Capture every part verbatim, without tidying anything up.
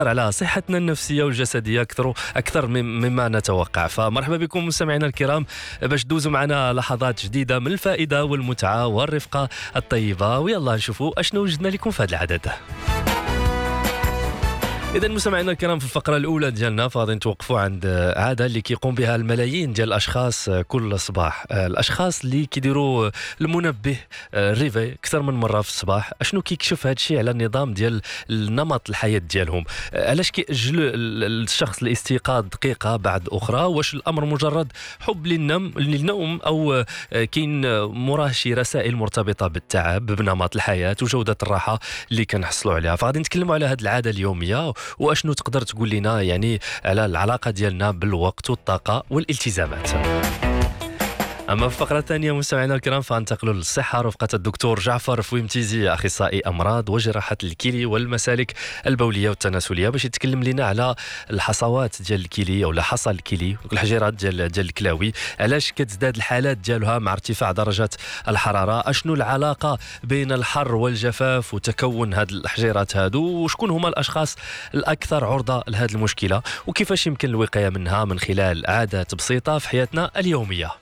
على صحتنا النفسية والجسدية أكثر أكثر مما نتوقع. فمرحبا بكم مستمعينا الكرام باش دوزوا معنا لحظات جديدة من الفائدة والمتعة والرفقة الطيبة، ويلا نشوفوا أشنو وجدنا لكم في هذا العدد. إذا مستمعينا الكرام في الفقرة الأولى ديالنا فغادي نتوقفوا عند عادة اللي كيقوم بها الملايين ديال الأشخاص كل صباح. الأشخاص اللي كيديروا المنبه ريفي أكثر من مرة في الصباح. أشنو كيكشف هذا الشيء على النظام ديال النمط الحياة ديالهم؟ علاش كيأجل الشخص الاستيقاظ دقيقة بعد أخرى؟ واش الأمر مجرد حب للنوم للنوم أو كاين مراه شي رسائل مرتبطة بالتعب بنمط الحياة وجودة الراحة اللي كنحصلوا عليها؟ فغادي نتكلموا على هذه العادة اليومية واشنو تقدر تقول لنا يعني على العلاقة ديالنا بالوقت والطاقة والالتزامات. أما في الفقرة الثانية مستمعينا الكرام فانتقلوا للصحة رفقة الدكتور جعفر فويمتيزي أخصائي أمراض وجراحة الكلي والمسالك البولية والتناسلية باش يتكلم لنا على الحصوات ديال الكلي أو حصى الكلي والحجيرات ديال ديال الكلاوي، علاش كتزداد الحالات ديالها مع ارتفاع درجة الحرارة، أشنو العلاقة بين الحر والجفاف وتكون هاد الحجيرات هادو، وشكون هما الأشخاص الأكثر عرضة لهذه المشكلة، وكيفاش يمكن الوقاية منها من خلال عادات بسيطة في حياتنا اليومية.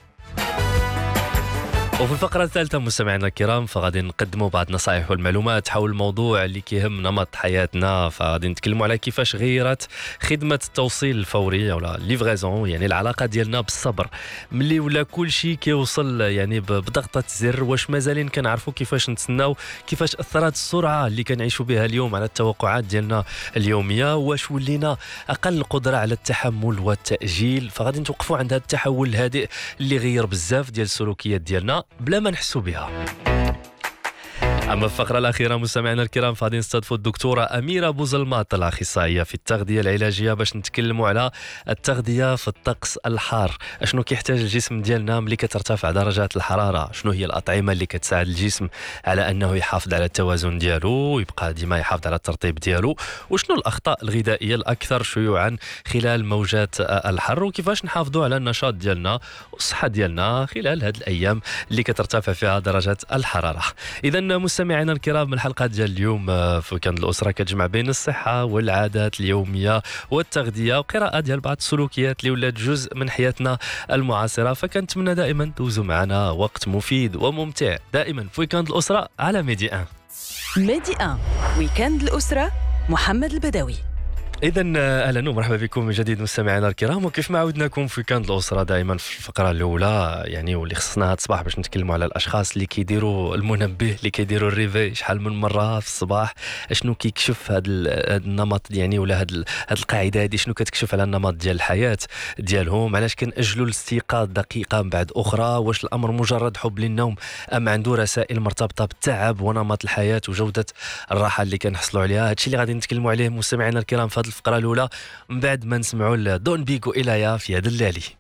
وفي الفقرة الثالثة مستمعينا الكرام فغادي نقدموا بعض النصائح والمعلومات حول الموضوع اللي كيهم نمط حياتنا. فغادي نتكلموا على كيفاش غيرت خدمة التوصيل الفوري أو ليفغيزون، يعني العلاقة ديالنا بالصبر ملي ولا كل شيء كيوصل يعني بضغطة زر. واش مازالين كنعرفوا كيفاش نتسناو؟ كيفاش أثرت السرعة اللي كنعيشوا بها اليوم على التوقعات ديالنا اليومية؟ واش ولينا أقل قدرة على التحمل والتأجيل؟ فغادي نتوقفوا عند هذا التحول الهادئ اللي غير بزاف ديال السلوكيات ديالنا بلا ما نحسوا بها. أما الفقرة الأخيرة مستمعينا الكرام فغادي نستضيفوا الدكتورة أميرة بوزلماط الأخصائية في التغذية العلاجية باش نتكلموا على التغذية في الطقس الحار. أشنو كيحتاج الجسم ديالنا ملي كترتفع درجات الحرارة؟ شنو هي الأطعمة اللي كتساعد الجسم على أنه يحافظ على التوازن ديالو ويبقى ديما يحافظ على الترطيب ديالو؟ وشنو الأخطاء الغذائية الأكثر شيوعا خلال موجات الحر؟ وكيفاش نحافظوا على النشاط ديالنا والصحة ديالنا خلال هذه الأيام اللي كترتفع فيها درجات الحرارة؟ إذا مستمعينا الكرام الحلقة ديال اليوم في ويكاند الأسرة كتجمع بين الصحة والعادات اليومية والتغذية وقراءة ديال بعض السلوكيات اللي ولات جزء من حياتنا المعاصرة. فكنتمنى دائما دوزوا معنا وقت مفيد وممتع دائما في ويكاند الأسرة على ميدي واحد. ميدي واحد ويكاند الأسرة محمد البدوي. إذا أهلا ومرحبا بكم من جديد مستمعينا الكرام، وكيف ما عودناكم في ويكاند الأسرة دائما في الفقرة الأولى يعني واللي خصنا هذا الصباح باش نتكلموا على الأشخاص اللي كيديروا المنبه اللي كيديروا الريفي شحال من مرة في الصباح. شنو كيكشف هذا النمط يعني ولا هذه القاعدة هذه شنو كتكشف على النمط ديال الحياة ديالهم؟ علاش كنأجلوا الاستيقاظ دقيقة بعد أخرى؟ واش الأمر مجرد حب للنوم أم عنده رسائل مرتبطة بالتعب ونمط الحياة وجودة الراحة اللي كنحصلوا عليها؟ هادشي اللي غادي نتكلموا عليه مستمعينا الكرام في الفقرة الأولى من بعد ما نسمعوا دون بيكو إلايا في هذا الليالي.